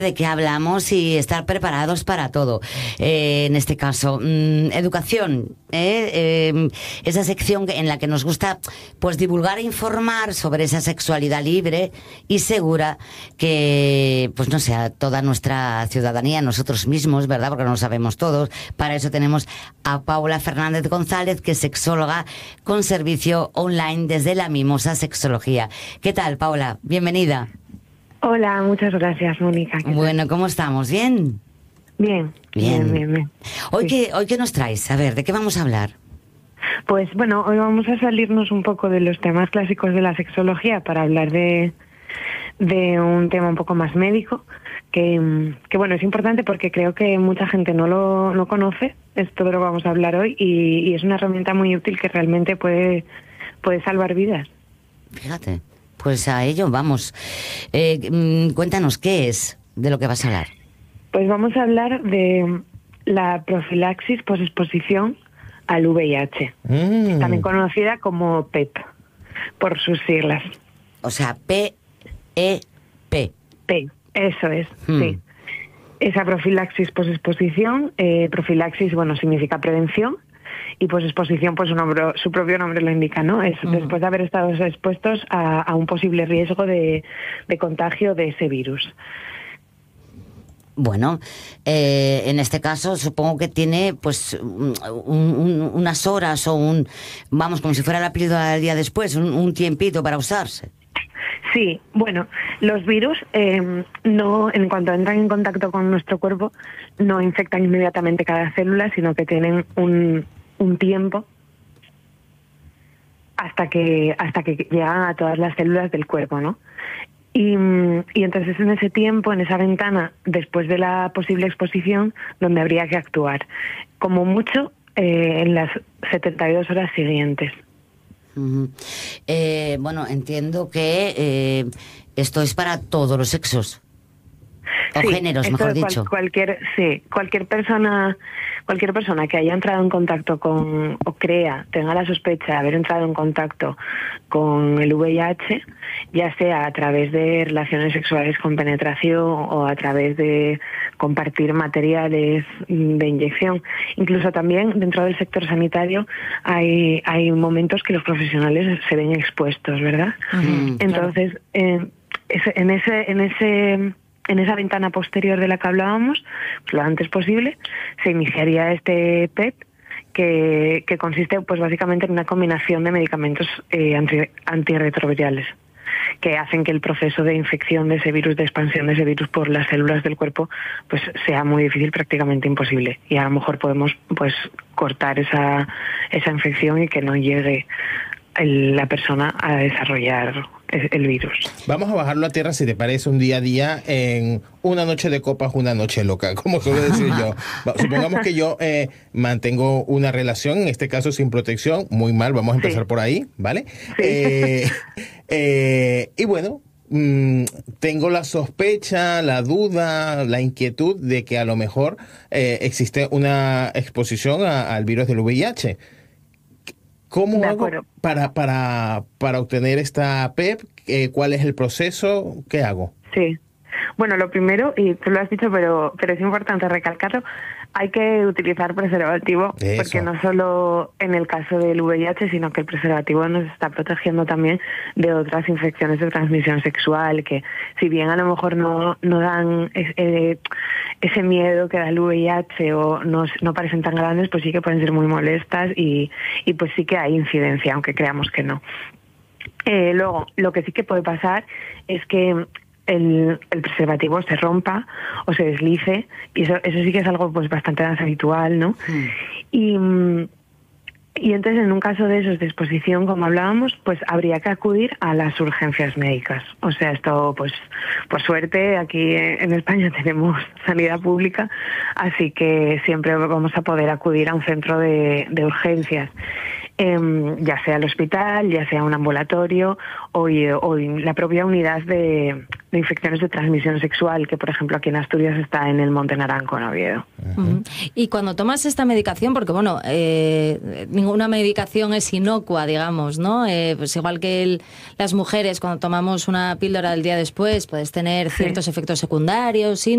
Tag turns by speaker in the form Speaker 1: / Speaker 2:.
Speaker 1: de qué hablamos y estar preparados para todo. En este caso, educación, esa sección en la que nos gusta pues divulgar e informar sobre esa sexualidad libre y segura que, pues no sé, a toda nuestra ciudadanía, nosotros mismos, ¿verdad? Porque no lo sabemos todos. Para eso tenemos a Paula Fernández González, que es sexóloga con servicio online desde La Mimosa Sexología. ¿Qué tal, Paula? Bienvenida.
Speaker 2: Hola, muchas gracias, Mónica.
Speaker 1: Bueno, ¿cómo estamos? ¿Bien?
Speaker 2: Bien.
Speaker 1: ¿Hoy,
Speaker 2: Sí.
Speaker 1: qué nos traes? A ver, ¿de qué vamos a hablar?
Speaker 2: Pues bueno, hoy vamos a salirnos un poco de los temas clásicos de la sexología para hablar de un tema un poco más médico, que bueno, es importante porque creo que mucha gente no lo conoce, esto de lo que vamos a hablar hoy, y es una herramienta muy útil que realmente puede salvar vidas.
Speaker 1: Fíjate. Pues a ello vamos. Cuéntanos, ¿qué es de lo que vas a hablar?
Speaker 2: Pues vamos a hablar de la profilaxis posexposición al VIH, también conocida como PEP, por sus siglas.
Speaker 1: O sea, P-E-P.
Speaker 2: P, eso es, sí. Esa profilaxis posexposición, profilaxis, bueno, significa prevención, y pues exposición, pues su propio nombre lo indica, ¿no? Es después de haber estado expuestos a un posible riesgo de contagio de ese virus.
Speaker 1: Bueno, en este caso supongo que tiene pues unas horas o vamos, como si fuera la píldora del día después, un tiempito para usarse.
Speaker 2: Sí, bueno, los virus no, en cuanto entran en contacto con nuestro cuerpo, no infectan inmediatamente cada célula, sino que tienen un tiempo hasta que llegan a todas las células del cuerpo, ¿no? Y entonces en ese tiempo, en esa ventana, después de la posible exposición, donde habría que actuar, como mucho en las 72 horas siguientes.
Speaker 1: Bueno, entiendo que esto es para todos los sexos o
Speaker 2: sí,
Speaker 1: géneros, mejor dicho.
Speaker 2: Cualquier persona que haya entrado en contacto con, o tenga la sospecha de haber entrado en contacto con el VIH, ya sea a través de relaciones sexuales con penetración o a través de compartir materiales de inyección. Incluso también dentro del sector sanitario hay momentos que los profesionales se ven expuestos, ¿verdad? Entonces, en esa ventana posterior de la que hablábamos, pues lo antes posible, se iniciaría este PEP que consiste pues básicamente en una combinación de medicamentos antirretrovirales que hacen que el proceso de infección de ese virus, de expansión de ese virus por las células del cuerpo, pues sea muy difícil, prácticamente imposible. Y a lo mejor podemos pues cortar esa infección y que no llegue la persona a desarrollar el virus.
Speaker 3: Vamos a bajarlo a tierra, si te parece, un día a día, en una noche de copas, una noche loca, como suelo decir yo. Supongamos que yo mantengo una relación, en este caso sin protección, muy mal, vamos a empezar por ahí, ¿vale? Sí. Y bueno, tengo la sospecha, la duda, la inquietud de que a lo mejor existe una exposición al virus del VIH. ¿Cómo hago para obtener esta PEP? ¿Cuál es el proceso? ¿Qué hago?
Speaker 2: Sí. Bueno, lo primero, y tú lo has dicho, pero es importante recalcarlo, hay que utilizar preservativo. Eso. Porque no solo en el caso del VIH, sino que el preservativo nos está protegiendo también de otras infecciones de transmisión sexual, que si bien a lo mejor no dan ese miedo que da el VIH o no parecen tan grandes, pues sí que pueden ser muy molestas y pues sí que hay incidencia, aunque creamos que no. Luego, lo que sí que puede pasar es que el preservativo se rompa o se deslice, y eso sí que es algo pues bastante más habitual, ¿no? Y entonces, en un caso de esos de exposición, como hablábamos, pues habría que acudir a las urgencias médicas. O sea, esto, pues, por suerte, aquí en España tenemos sanidad pública, así que siempre vamos a poder acudir a un centro de urgencias. Ya sea el hospital, ya sea un ambulatorio o la propia unidad de infecciones de transmisión sexual, que por ejemplo aquí en Asturias está en el Monte Naranco, en Oviedo.
Speaker 4: Y cuando tomas esta medicación, porque bueno, ninguna medicación es inocua, digamos, ¿no? Pues igual que las mujeres, cuando tomamos una píldora el día después, puedes tener ciertos efectos secundarios,